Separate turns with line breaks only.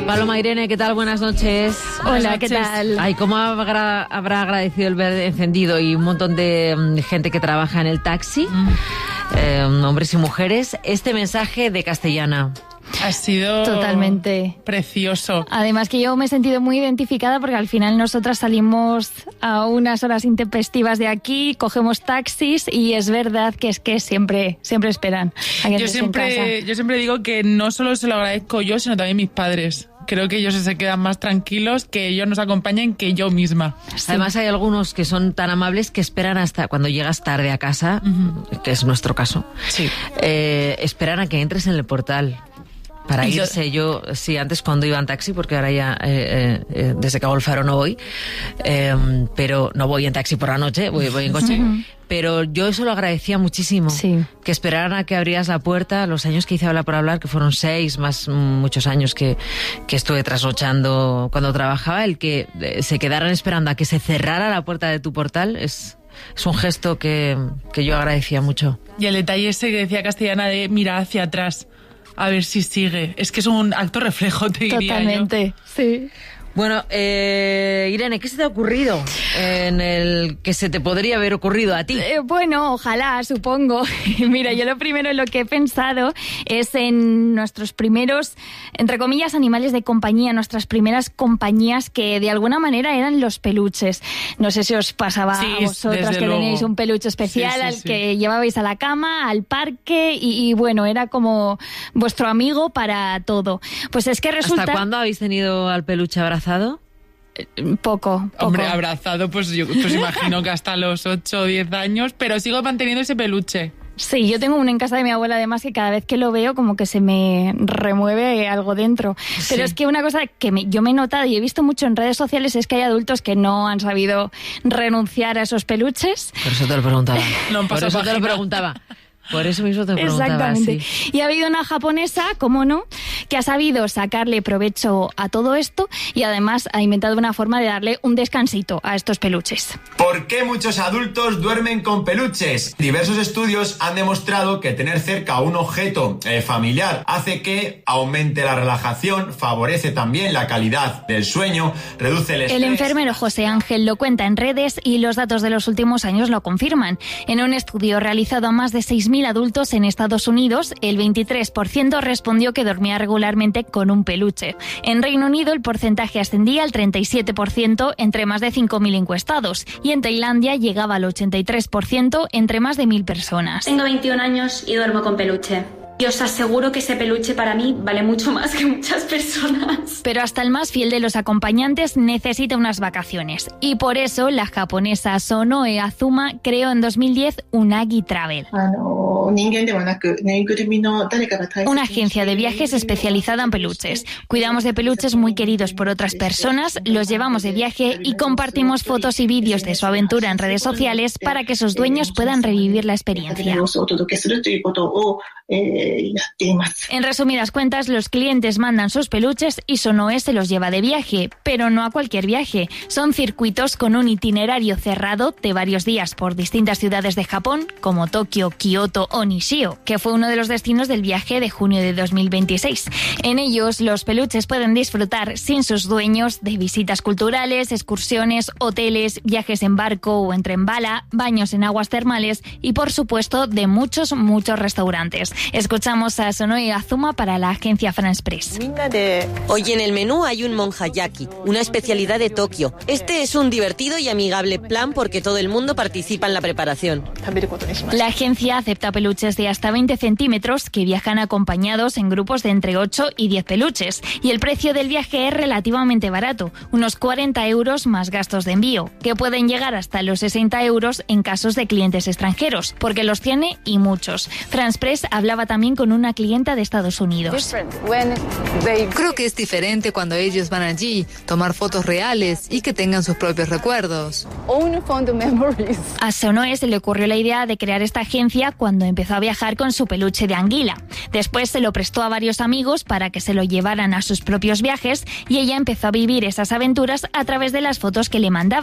Paloma, Irene, ¿qué tal? Buenas noches.
Hola, ¿qué tal?
Ay, ¿cómo habrá agradecido el ver encendido y un montón de gente que trabaja en el taxi, hombres y mujeres, este mensaje de Castellana?
Ha sido
totalmente
precioso.
Además que yo me he sentido muy identificada porque al final nosotras salimos a unas horas intempestivas de aquí, cogemos taxis y es verdad que siempre esperan a que estés en casa.
Yo siempre digo que no solo se lo agradezco yo, sino también mis padres. Creo que ellos se quedan más tranquilos que ellos nos acompañen que yo misma.
Sí. Además hay algunos que son tan amables que esperan hasta cuando llegas tarde a casa, que es nuestro caso,
sí.
Esperan a que entres en el portal. Para irse, yo sí, antes cuando iba en taxi, porque ahora ya desde que hago el Faro no voy, pero no voy en taxi por la noche, voy en coche, pero yo eso lo agradecía muchísimo,
sí.
Que esperaran a que abrieras la puerta, los años que hice Habla por Hablar, que fueron 6, más muchos años que estuve trasnochando cuando trabajaba, el que se quedaran esperando a que se cerrara la puerta de tu portal es un gesto que yo agradecía mucho.
Y el detalle ese que decía Castellana de mirar hacia atrás, a ver si sigue. Es que es un acto reflejo, te diría.
Totalmente, sí.
Bueno, Irene, ¿qué se te ha ocurrido en el que se te podría haber ocurrido a ti?
Bueno, ojalá, supongo. Mira, yo lo primero en lo que he pensado es en nuestros primeros, entre comillas, animales de compañía, nuestras primeras compañías que de alguna manera eran los peluches. No sé si os pasaba a vosotras que teníais un peluche especial al que llevabais a la cama, al parque y bueno, era como vuestro amigo para todo. Pues es que resulta...
¿Hasta cuándo habéis tenido al peluche abrazado?
Poco.
Hombre, abrazado, pues yo imagino que hasta los 8 o 10 años, pero sigo manteniendo ese peluche.
Sí, yo tengo uno en casa de mi abuela, además, que cada vez que lo veo como que se me remueve algo dentro. Pero es que una cosa que yo me he notado y he visto mucho en redes sociales es que hay adultos que no han sabido renunciar a esos peluches.
Por eso te lo preguntaba.
Por
eso mismo te lo preguntaba.
Exactamente.
Sí.
Y ha habido una japonesa, cómo no, que ha sabido sacarle provecho a todo esto y además ha inventado una forma de darle un descansito a estos peluches.
¿Por qué muchos adultos duermen con peluches? Diversos estudios han demostrado que tener cerca un objeto familiar hace que aumente la relajación, favorece también la calidad del sueño, reduce el estrés.
El enfermero José Ángel lo cuenta en redes y los datos de los últimos años lo confirman. En un estudio realizado a más de 6.000 adultos en Estados Unidos, el 23% respondió que dormía regularmente con un peluche. En Reino Unido el porcentaje ascendía al 37% entre más de 5.000 encuestados y en Tailandia llegaba al 83% entre más de 1.000 personas.
Tengo 21 años y duermo con peluche. Y os aseguro que ese peluche para mí vale mucho más que muchas personas.
Pero hasta el más fiel de los acompañantes necesita unas vacaciones. Y por eso la japonesa Sonoe Azuma creó en 2010 Unagi Travel. Una agencia de viajes especializada en peluches. Cuidamos de peluches muy queridos por otras personas, los llevamos de viaje y compartimos fotos y vídeos de su aventura en redes sociales para que sus dueños puedan revivir la experiencia. En resumidas cuentas, los clientes mandan sus peluches y Sonoe se los lleva de viaje, pero no a cualquier viaje. Son circuitos con un itinerario cerrado de varios días por distintas ciudades de Japón, como Tokio, Kioto o Nishio, que fue uno de los destinos del viaje de junio de 2026. En ellos, los peluches pueden disfrutar sin sus dueños de visitas culturales, excursiones, hoteles, viajes en barco o en tren bala, baños en aguas termales y, por supuesto, de muchos restaurantes. Escuchamos a Sonoe Azuma para la agencia France Press.
Hoy en el menú hay un monjayaki, una especialidad de Tokio. Este es un divertido y amigable plan porque todo el mundo participa en la preparación.
La agencia acepta peluches de hasta 20 centímetros que viajan acompañados en grupos de entre 8 y 10 peluches. Y el precio del viaje es relativamente barato, unos 40 euros más gastos de envío, que pueden llegar hasta los 60 euros en casos de clientes extranjeros, porque los tiene y muchos. France Press hablaba también con una clienta de Estados Unidos.
Creo que es diferente cuando ellos van allí, tomar fotos reales y que tengan sus propios recuerdos.
A Sonoe se le ocurrió la idea de crear esta agencia cuando empezó a viajar con su peluche de anguila. Después se lo prestó a varios amigos para que se lo llevaran a sus propios viajes y ella empezó a vivir esas aventuras a través de las fotos que le mandaban.